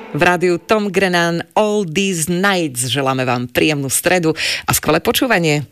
V rádiu Tom Grennan All These Nights želáme vám príjemnú stredu a skvelé počúvanie.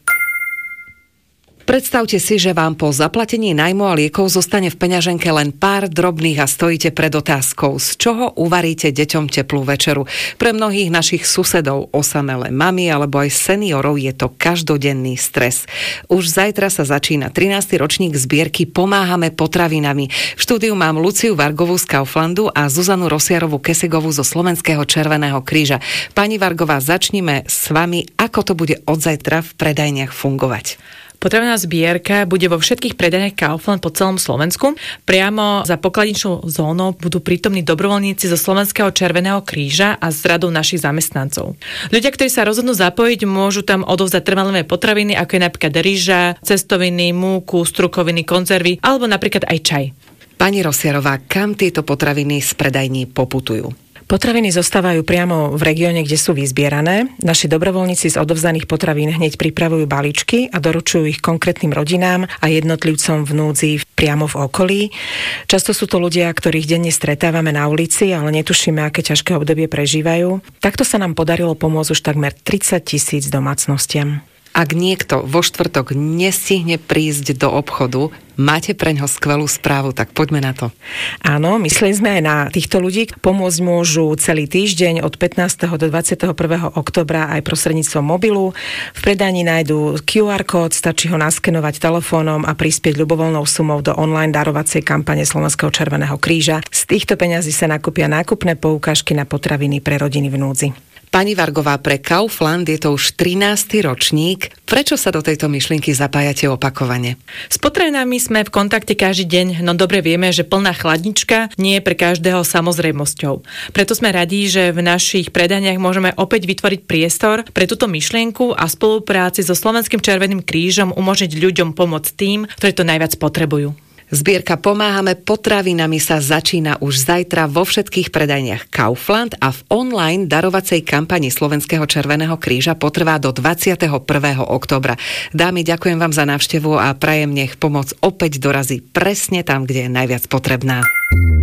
Predstavte si, že vám po zaplatení nájmu a liekov zostane v peňaženke len pár drobných a stojíte pred otázkou, z čoho uvaríte deťom teplú večeru. Pre mnohých našich susedov, osamelé mamy alebo aj seniorov je to každodenný stres. Už zajtra sa začína 13. ročník zbierky Pomáhame potravinami. V štúdiu mám Luciu Vargovú z Kauflandu a Zuzanu Rosiarovú Kesegovú zo Slovenského Červeného kríža. Pani Vargová, začnime s vami, ako to bude od zajtra v predajniach fungovať. Potravinová zbierka bude vo všetkých predajniach Kaufland po celom Slovensku. Priamo za pokladničnou zónou budú prítomní dobrovoľníci zo Slovenského Červeného kríža a z radou našich zamestnancov. Ľudia, ktorí sa rozhodnú zapojiť, môžu tam odovzdať trvanlivé potraviny, ako je napríklad ryža, cestoviny, múku, strukoviny, konzervy alebo napríklad aj čaj. Pani Rosiarová, kam tieto potraviny z predajní poputujú? Potraviny zostávajú priamo v regióne, kde sú vyzbierané. Naši dobrovoľníci z odovzdaných potravín hneď pripravujú balíčky a doručujú ich konkrétnym rodinám a jednotlivcom v núdzi priamo v okolí. Často sú to ľudia, ktorých denne stretávame na ulici, ale netušíme, aké ťažké obdobie prežívajú. Takto sa nám podarilo pomôcť už takmer 30 000 domácnostiam. Ak niekto vo štvrtok nestihne prísť do obchodu, máte preňho skvelú správu, tak poďme na to. Áno, mysleli sme aj na týchto ľudí. Pomôcť môžu celý týždeň od 15. do 21. októbra aj prostredníctvom mobilu. V predajni nájdú QR kód, stačí ho naskenovať telefónom a prispieť ľubovoľnou sumou do online darovacej kampane Slovenského Červeného kríža. Z týchto peňazí sa nakúpia nákupné poukážky na potraviny pre rodiny v núdzi. Pani Vargová, pre Kaufland je to už 13. ročník. Prečo sa do tejto myšlienky zapájate opakovane? S potravinami sme v kontakte každý deň, no dobre vieme, že plná chladnička nie je pre každého samozrejmosťou. Preto sme radi, že v našich predajniach môžeme opäť vytvoriť priestor pre túto myšlienku a spolupráci so Slovenským Červeným krížom umožniť ľuďom pomôcť tým, ktorí to najviac potrebujú. Zbierka Pomáhame potravinami sa začína už zajtra vo všetkých predajniach Kaufland a v online darovacej kampani Slovenského Červeného kríža potrvá do 21. októbra. Dámy, ďakujem vám za návštevu a prajem, nech pomoc opäť dorazí presne tam, kde je najviac potrebná.